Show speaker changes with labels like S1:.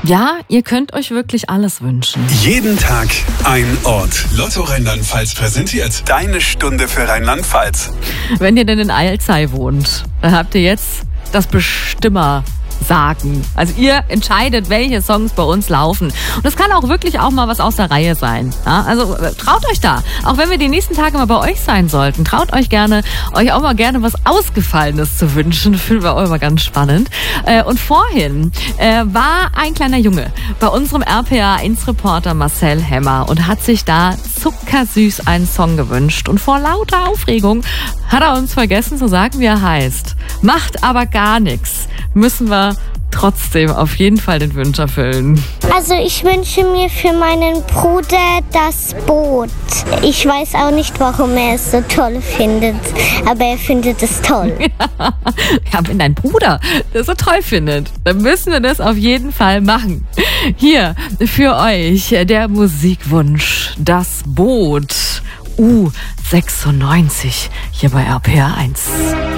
S1: Ja, ihr könnt euch wirklich alles wünschen.
S2: Jeden Tag ein Ort. Lotto Rheinland-Pfalz präsentiert deine Stunde für Rheinland-Pfalz.
S1: Wenn ihr denn in Alzey wohnt, dann habt ihr jetzt das Bestimmer sagen. Also ihr entscheidet, welche Songs bei uns laufen. Und das kann auch wirklich auch mal was aus der Reihe sein. Ja, also traut euch da. Auch wenn wir die nächsten Tage mal bei euch sein sollten, traut euch auch mal gerne was Ausgefallenes zu wünschen. Finden wir auch immer ganz spannend. Und vorhin war ein kleiner Junge bei unserem RPA1-Reporter Marcel Hemmer und hat sich da zuckersüß einen Song gewünscht. Und vor lauter Aufregung hat er uns vergessen zu sagen, wie er heißt. Macht aber gar nichts. Müssen wir trotzdem auf jeden Fall den Wunsch erfüllen.
S3: Also ich wünsche mir für meinen Bruder das Boot. Ich weiß auch nicht, warum er es so toll findet, aber er findet es toll.
S1: Ja, wenn dein Bruder das so toll findet, dann müssen wir das auf jeden Fall machen. Hier für euch der Musikwunsch, das Boot U96 hier bei RPA1.